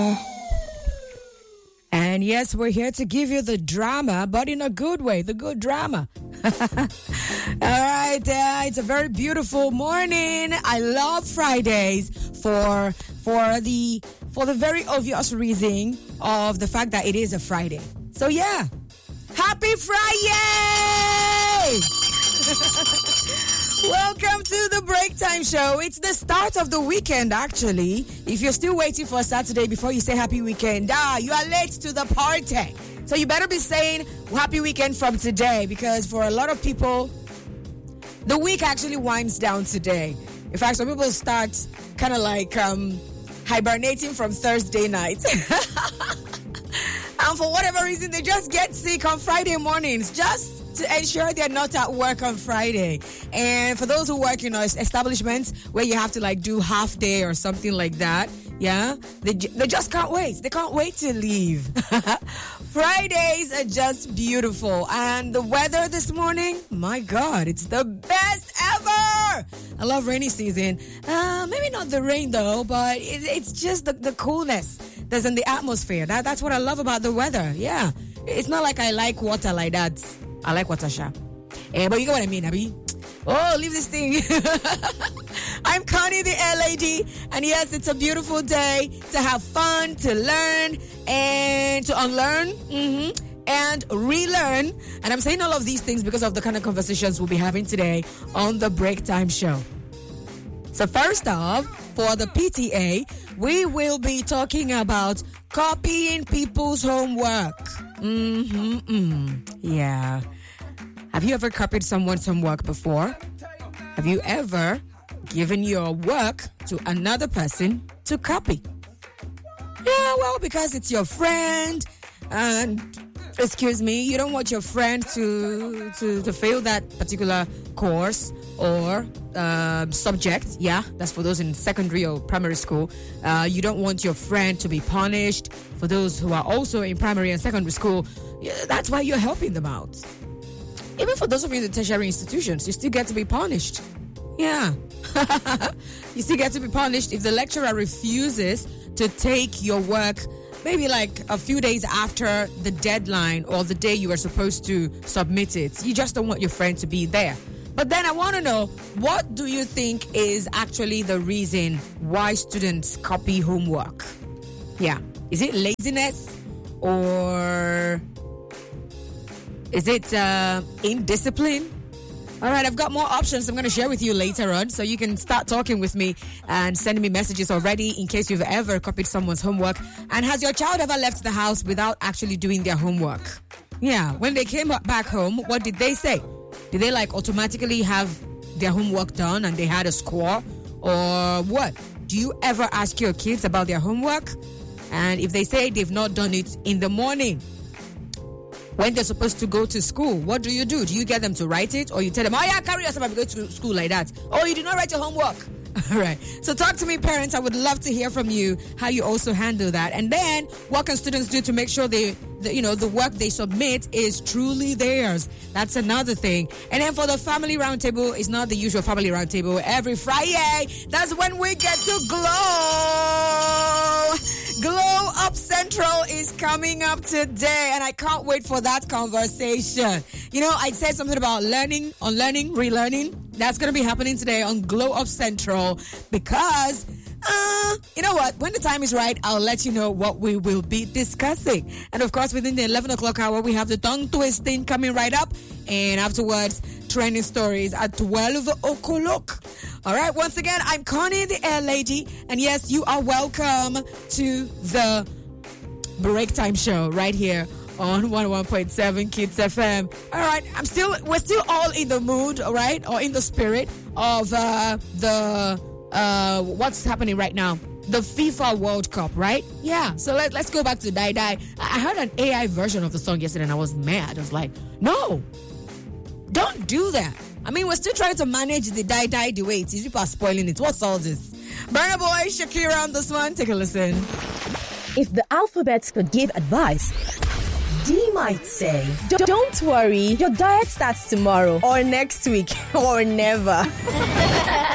And yes, we're here to give you the drama, but in a good way, the good drama. All right, it's a very beautiful morning. I love Fridays for the very obvious reason of the fact that it is a Friday. So yeah, happy Friday! Welcome to the Break Time Show. It's the start of the weekend, actually. If you're still waiting for Saturday before you say happy weekend, you are late to the party. So you better be saying happy weekend from today, because for a lot of people, the week actually winds down today. In fact, some people start kind of like hibernating from Thursday night. And for whatever reason, they just get sick on Friday mornings, just to ensure they're not at work on Friday. And for those who work in establishments where you have to like do half day or something like that, yeah, they just can't wait. They can't wait to leave. Fridays are just beautiful. And the weather this morning, my God, it's the best ever. I love rainy season. Maybe not the rain though, but it's just the coolness that's in the atmosphere. That's what I love about the weather. Yeah, it's not like I like water like that. I like water, Sha. But you get what I mean, Abby? Oh, leave this thing. I'm Connie, the Air Lady. And yes, it's a beautiful day to have fun, to learn, and to unlearn, and relearn. And I'm saying all of these things because of the kind of conversations we'll be having today on the Break Time Show. So first off, for the PTA, we will be talking about copying people's homework. Yeah. Have you ever copied someone's homework before? Have you ever given your work to another person to copy? Yeah, well, because it's your friend, and excuse me, you don't want your friend to fail that particular course or subject. Yeah, that's for those in secondary or primary school. You don't want your friend to be punished. For those who are also in primary and secondary school, that's why you're helping them out. Even for those of you in the tertiary institutions, you still get to be punished. Yeah. You still get to be punished if the lecturer refuses to take your work maybe like a few days after the deadline or the day you were supposed to submit it. You just don't want your friend to be there. But then I want to know, what do you think is actually the reason why students copy homework? Yeah. Is it laziness, or is it indiscipline? All right, I've got more options I'm going to share with you later on, so you can start talking with me and sending me messages already in case you've ever copied someone's homework. And has your child ever left the house without actually doing their homework? Yeah, when they came back home, what did they say? Did they like automatically have their homework done and they had a score? Or what? Do you ever ask your kids about their homework? And if they say they've not done it in the morning, when they're supposed to go to school, what do? Do you get them to write it? Or you tell them, oh yeah, carry yourself and go to school like that? Oh, you did not write your homework. All right. So talk to me, parents. I would love to hear from you how you also handle that. And then what can students do to make sure the work they submit is truly theirs? That's another thing. And then for the family roundtable, it's not the usual family roundtable. Every Friday, that's when we get to glow. Glow Up Central is coming up today, and I can't wait for that conversation. You know, I said something about learning, unlearning, relearning. That's going to be happening today on Glow Up Central because, you know what? When the time is right, I'll let you know what we will be discussing. And of course, within the 11 o'clock hour, we have the tongue twisting coming right up. And afterwards, trending stories at 12 o'clock. All right, once again, I'm Connie, the Air Lady. And yes, you are welcome to the Break Time Show right here on 101.7 Kids FM. All right, we're still all in the mood, all right, or in the spirit of what's happening right now, the FIFA World Cup, right? Yeah. So let's go back to Die Die. I heard an AI version of the song yesterday, and I was mad. I was like, no, don't do that. I mean, we're still trying to manage the Die Die the way it is. People are spoiling it. What's all this? Burna Boy, Shakira on this one. Take a listen. If the alphabets could give advice, D might say, don't worry, your diet starts tomorrow or next week or never.